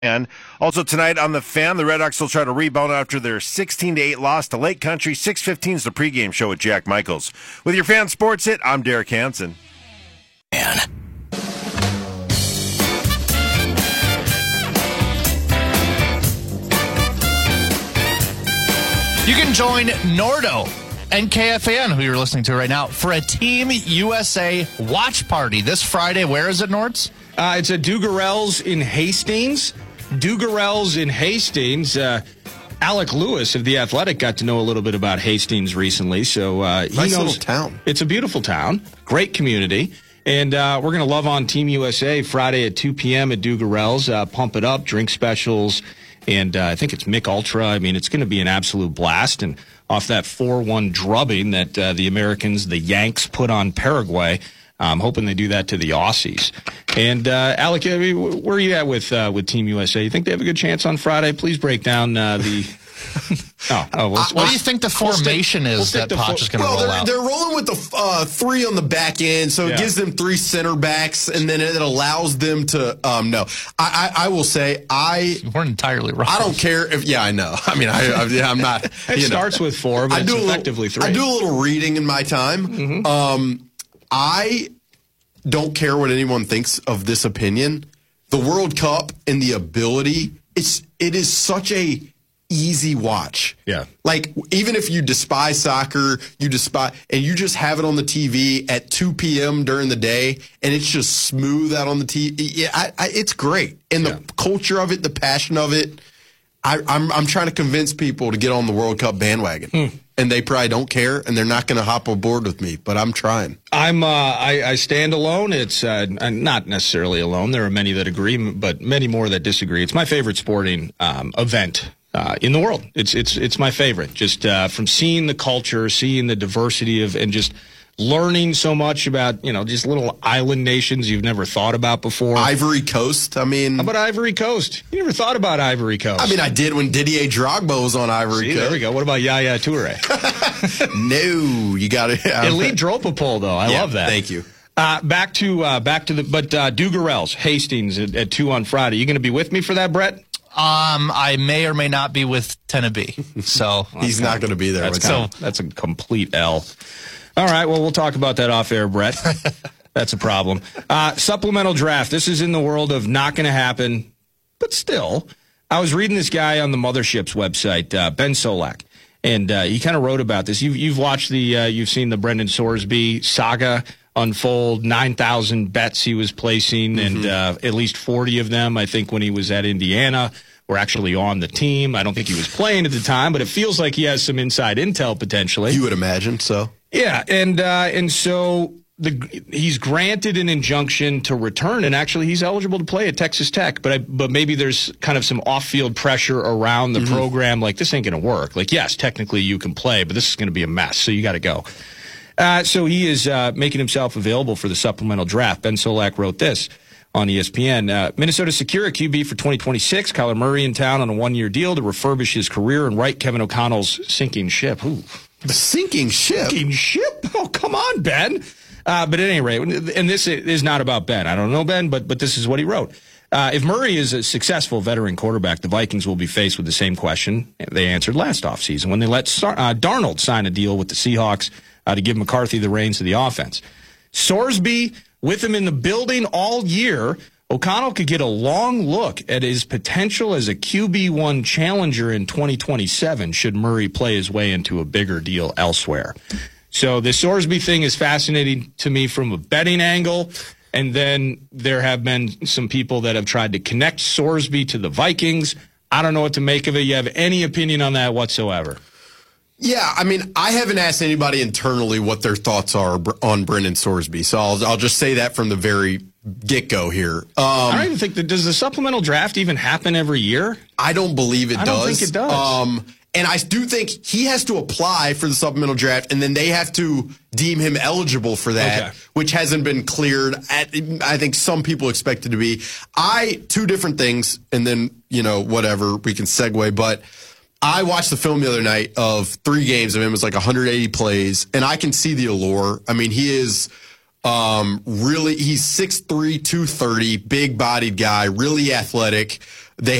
And also tonight on the Fan, the Red Hawks will try to rebound after their 16-8 loss to Lake Country. 6:15 is the pregame show with Jack Michaels. With your Fan Sports Hit, I'm Derek Hansen. Man. You can join Nordo and KFAN, who you're listening to right now, for a Team USA watch party this Friday. Where is it, Nords? It's at Dugarel's in Hastings. Dugarel's in Hastings. Alec Lewis of The Athletic got to know a little bit about Hastings recently, so he nice knows little town. It's a beautiful town, great community, and we're going to love on Team USA Friday at 2 p.m. at Dugarel's. Pump it up, drink specials, and I think it's Mick Ultra. I mean, it's going to be an absolute blast, and off that 4-1 drubbing that the Americans, the Yanks, put on Paraguay. I'm hoping they do that to the Aussies. And, Alec, I mean, where are you at with Team USA? You think they have a good chance on Friday? Please break down the... what do you think the formation is that Poch is going to roll out? They're rolling with the three on the back end, so it gives them three center backs, and then it allows them to no. I will say You weren't entirely wrong. I don't care if I know. I mean, I'm not. It starts with four, but it's effectively three. I do a little reading in my time. Mm-hmm. I don't care what anyone thinks of this opinion. The World Cup and the ability, it is such a easy watch. Yeah. Like, even if you despise soccer, and you just have it on the TV at 2 p.m. during the day, and it's just smooth out on the TV. Yeah, it's great. And the culture of it, the passion of it, I'm trying to convince people to get on the World Cup bandwagon. And they probably don't care, and they're not going to hop aboard with me, but I'm trying. I stand alone. It's not necessarily alone. There are many that agree, but many more that disagree. It's my favorite sporting event in the world. It's my favorite. Just from seeing the culture, seeing the diversity and just learning so much about, just little island nations you've never thought about before. Ivory Coast, I mean. How about Ivory Coast? You never thought about Ivory Coast. I mean, I did when Didier Drogba was on Ivory Coast. There we go. What about Yaya Toure? No, you got it. Elite Dropapol, though. I love that. Thank you. Back to Dugarel's, Hastings at 2 on Friday. You going to be with me for that, Brett? I may or may not be with Tennessee, so he's not going to be there. That's a complete L. All right, well, we'll talk about that off air, Brett. That's a problem. Supplemental draft. This is in the world of not going to happen, but still. I was reading this guy on the Mothership's website, Ben Solak, and he kind of wrote about this. You've watched you've seen the Brendan Sorsby saga unfold. 9,000 bets he was placing, and at least 40 of them, I think, when he was at Indiana, were actually on the team. I don't think he was playing at the time, but it feels like he has some inside intel potentially. You would imagine so. Yeah, and so he's granted an injunction to return, and actually he's eligible to play at Texas Tech. But maybe there's kind of some off-field pressure around the program, like this ain't going to work. Like, yes, technically you can play, but this is going to be a mess, so you got to go. So he is making himself available for the supplemental draft. Ben Solak wrote this on ESPN. Minnesota secure a QB for 2026. Kyler Murray in town on a one-year deal to refurbish his career and right Kevin O'Connell's sinking ship. Ooh. The sinking ship? Sinking ship? Oh, come on, Ben. But at any rate, and this is not about Ben. I don't know Ben, but this is what he wrote. If Murray is a successful veteran quarterback, the Vikings will be faced with the same question they answered last offseason when they let Darnold sign a deal with the Seahawks to give McCarthy the reins of the offense. Sorsby, with him in the building all year, O'Connell could get a long look at his potential as a QB1 challenger in 2027 should Murray play his way into a bigger deal elsewhere. So the Sorsby thing is fascinating to me from a betting angle, and then there have been some people that have tried to connect Sorsby to the Vikings. I don't know what to make of it. You have any opinion on that whatsoever? Yeah, I mean, I haven't asked anybody internally what their thoughts are on Brendan Sorsby, so I'll just say that from the very get-go here. I don't even think does the supplemental draft even happen every year? I don't believe it does. I don't think it does. And I do think he has to apply for the supplemental draft, and then they have to deem him eligible for that, which hasn't been cleared. I think some people expect it to be. Two different things, and then, whatever, we can segue, but I watched the film the other night of 3 games of him. It was like 180 plays, and I can see the allure. I mean, he is Really, he's 6'3", 230, big-bodied guy, really athletic.